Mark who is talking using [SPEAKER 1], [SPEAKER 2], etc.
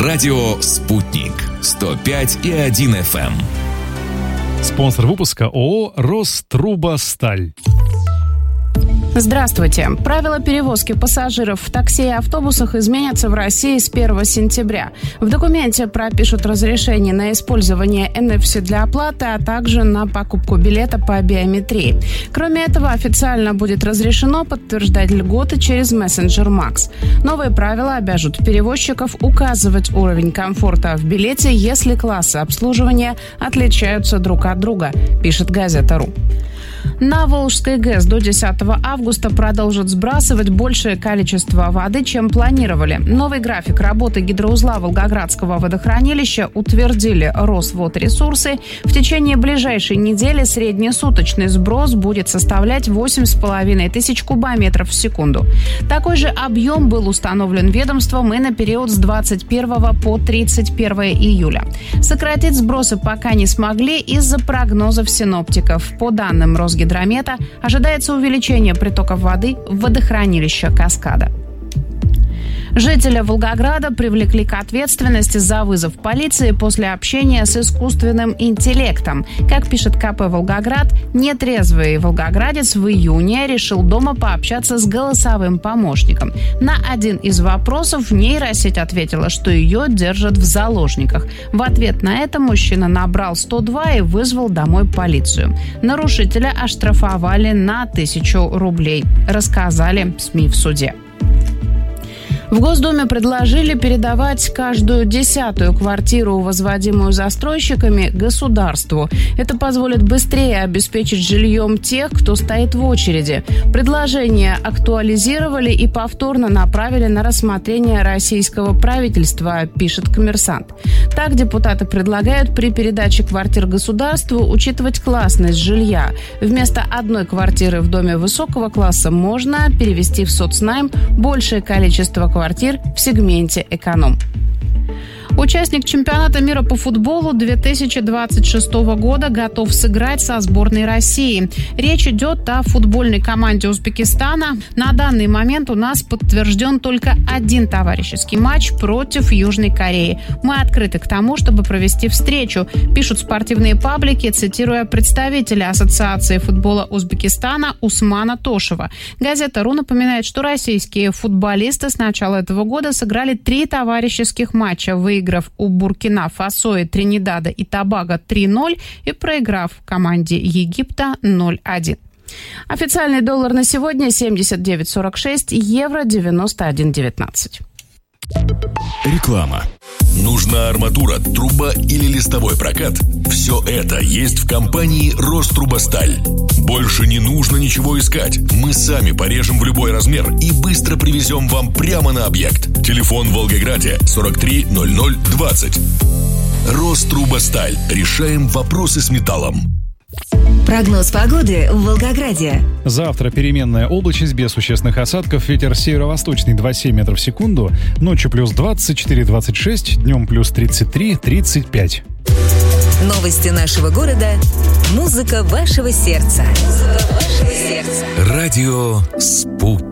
[SPEAKER 1] Радио «Спутник». 105,1 FM.
[SPEAKER 2] Спонсор выпуска ООО «Рострубосталь».
[SPEAKER 3] Здравствуйте. Правила перевозки пассажиров в такси и автобусах изменятся в России с 1 сентября. В документе пропишут разрешение на использование NFC для оплаты, а также на покупку билета по биометрии. Кроме этого, официально будет разрешено подтверждать льготы через мессенджер Max. Новые правила обяжут перевозчиков указывать уровень комфорта в билете, если классы обслуживания отличаются друг от друга, пишет Газета.ру. На Волжской ГЭС до 10 августа продолжат сбрасывать большее количество воды, чем планировали. Новый график работы гидроузла Волгоградского водохранилища утвердили Росводресурсы. В течение ближайшей недели среднесуточный сброс будет составлять 8,5 тысяч кубометров в секунду. Такой же объем был установлен ведомством и на период с 21 по 31 июля. Сократить сбросы пока не смогли из-за прогнозов синоптиков. По данным Росгидромета, ожидается увеличение притоков воды в водохранилище Каскада. Жителя Волгограда привлекли к ответственности за вызов полиции после общения с искусственным интеллектом. Как пишет КП «Волгоград», нетрезвый волгоградец в июне решил дома пообщаться с голосовым помощником. На один из вопросов нейросеть ответила, что ее держат в заложниках. В ответ на это мужчина набрал 102 и вызвал домой полицию. Нарушителя оштрафовали на 1000 рублей, рассказали СМИ в суде. В Госдуме предложили передавать каждую 10-ю квартиру, возводимую застройщиками, государству. Это позволит быстрее обеспечить жильем тех, кто стоит в очереди. Предложение актуализировали и повторно направили на рассмотрение российского правительства, пишет «Коммерсант». Так депутаты предлагают при передаче квартир государству учитывать классность жилья. Вместо одной квартиры в доме высокого класса можно перевести в соцнайм большее количество квартир в сегменте эконом. Участник чемпионата мира по футболу 2026 года готов сыграть со сборной России. Речь идет о футбольной команде Узбекистана. На данный момент у нас подтвержден только один товарищеский матч против Южной Кореи. Мы открыты к тому, чтобы провести встречу, пишут спортивные паблики, цитируя представителя Ассоциации футбола Узбекистана Усмана Тошева. Газета.ру напоминает, что российские футболисты с начала этого года сыграли 3 товарищеских матча, выиграв у Буркина-Фасо и Тринидада и Тобаго 3-0 и проиграв команде Египта 0-1. Официальный доллар на сегодня 79.46, евро 91.19.
[SPEAKER 1] Реклама. Нужна арматура, труба или листовой прокат? Все это есть в компании «Рострубосталь». Больше не нужно ничего искать. Мы сами порежем в любой размер и быстро привезем вам прямо на объект. Телефон в Волгограде 43 00 20. «Рострубосталь». Решаем вопросы с металлом.
[SPEAKER 4] Прогноз погоды в Волгограде.
[SPEAKER 2] Завтра переменная облачность без существенных осадков. Ветер северо-восточный 2,7 метров в секунду. Ночью плюс 24-26, днем плюс 33-35.
[SPEAKER 4] Новости нашего города. Музыка вашего сердца.
[SPEAKER 1] Радио «Спутник».